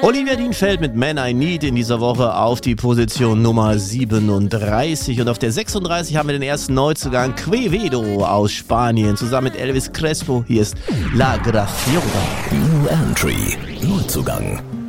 Olivia Dean fällt mit Man I Need in dieser Woche auf die Position Nummer 37 und auf der 36 haben wir den ersten Neuzugang Quevedo aus Spanien zusammen mit Elvis Crespo. Hier ist La Graciosa. New Entry, Neuzugang.